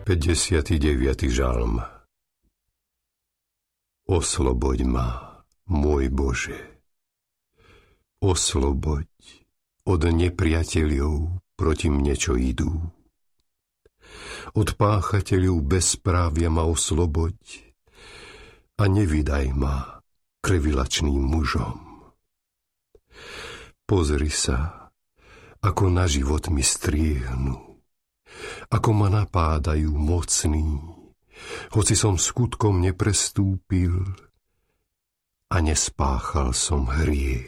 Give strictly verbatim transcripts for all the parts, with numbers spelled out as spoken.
päťdesiaty deviaty žalm. Osloboď ma, môj Bože. Osloboď od nepriateľov proti mne, čo idú. Od páchateľov bezprávia ma osloboď a nevydaj ma krvilačným mužom. Pozri sa, ako na život mi striehnu, ako ma napádajú mocní, hoci som skutkom neprestúpil a nespáchal som hriech.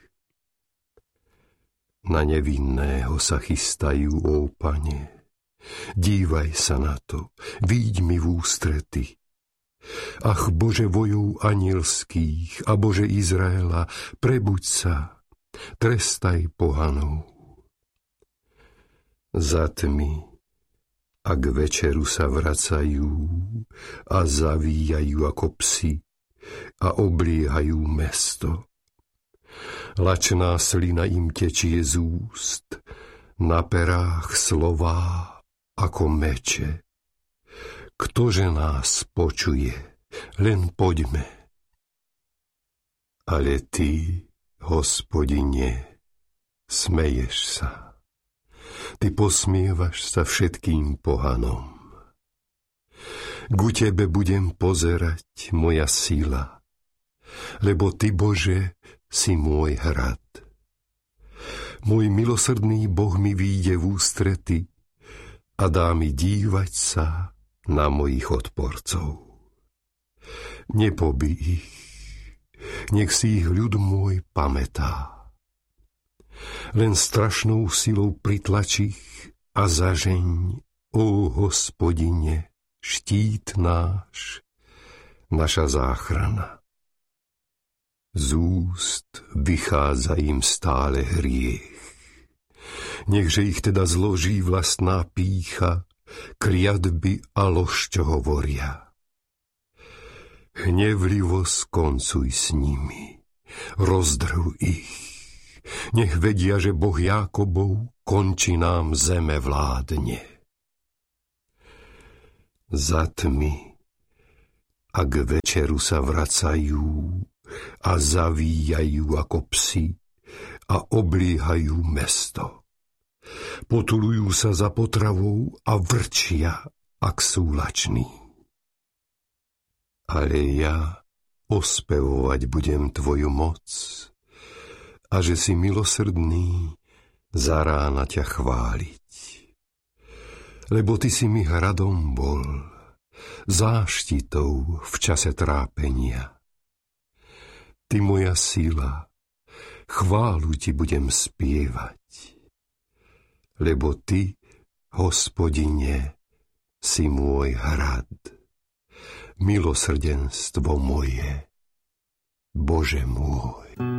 Na nevinného sa chystajú, ó Pane, dívaj sa na to, víď mi v ústrety. Ach, Bože vojov anielských a Bože Izraela, prebuď sa, trestaj pohanov. Za tmy a k večeru sa vracajú a zavíjajú ako psi a obliehajú mesto. Lačná slina im tečie z úst, na perách slová ako meče. Ktože nás počuje, len poďme. Ale ty, Hospodine, smeješ sa. Ty posmievaš sa všetkým pohanom. Ku tebe budem pozerať, moja sila, lebo ty, Bože, si môj hrad. Môj milosrdný Boh mi vyjde v ústrety a dá mi dívať sa na mojich odporcov. Nepobij ich, nech si ich ľud môj pamätá. Len strašnou silou pritlač ich a zažeň, ó Hospodine, štít náš, naša záchrana. Z úst vychádza im stále hriech. Nechže ich teda zloží vlastná pýcha, kliatby a lož, čo hovoria. Hnevlivo skoncuj s nimi, rozdrv ich. Nech vedia, že Boh Jákobov konči nám zeme vládne. Za tmy a k večeru sa vracajú a zavíjajú ako psi a obliehajú mesto. Potulujú sa za potravou a vrčia, ak sú lační. Ale ja ospevovať budem tvoju moc a že si milosrdný, za rána ťa chváliť. Lebo ty si mi hradom bol, záštitou v čase trápenia. Ty moja sila, chválu ti budem spievať. Lebo ty, Hospodine, si môj hrad, milosrdenstvo moje, Bože môj.